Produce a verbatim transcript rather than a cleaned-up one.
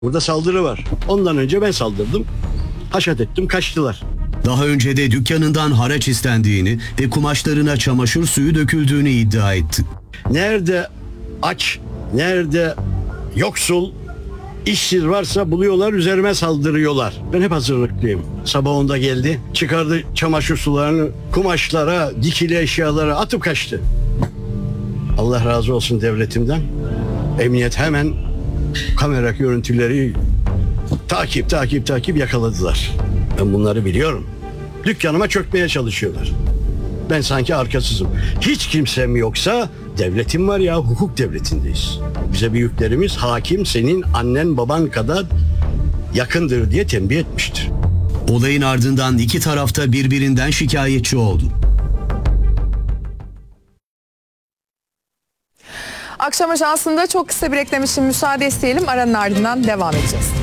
Burada saldırı var. Ondan önce ben saldırdım. Haşat ettim, kaçtılar. Daha önce de dükkanından haraç istendiğini ve kumaşlarına çamaşır suyu döküldüğünü iddia etti. Nerede aç, nerede yoksul, işsiz varsa buluyorlar, üzerime saldırıyorlar. Ben hep hazırlıklıyım. Sabah onda geldi, çıkardı çamaşır sularını kumaşlara, dikili eşyalara atıp kaçtı. Allah razı olsun devletimden. Emniyet hemen kamera görüntüleri takip, takip, takip yakaladılar. Ben bunları biliyorum. Dükkanıma çökmeye çalışıyorlar. Ben sanki arkasızım. Hiç kimsem yoksa devletim var ya, hukuk devletindeyiz. Bize büyüklerimiz hakim senin annen baban kadar yakındır diye tembih etmiştir. Olayın ardından iki tarafta birbirinden şikayetçi oldu. Akşam Ajansı'nda çok kısa bir reklam için müsaade isteyelim. Aranın ardından devam edeceğiz.